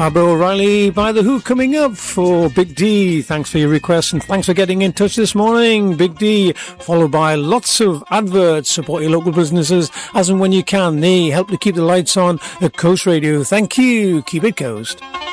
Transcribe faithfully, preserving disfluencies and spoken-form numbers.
Bill O'Reilly by The Who coming up for Big D. Thanks for your request and thanks for getting in touch this morning, Big D. Followed by lots of adverts. Support your local businesses as and when you can. They help to keep the lights on at Coast Radio. Thank you. Keep it coast.